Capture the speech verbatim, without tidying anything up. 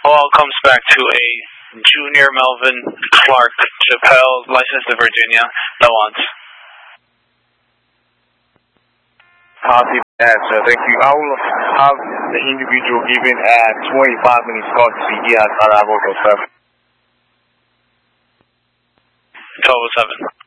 All comes back to a Junior Melvin Clark Chappelle, licensed to Virginia, no wants. Copy that, sir. Thank you. I will have the individual given at twenty-five minutes courtesy here at Aragoto, sir. twelve oh seven.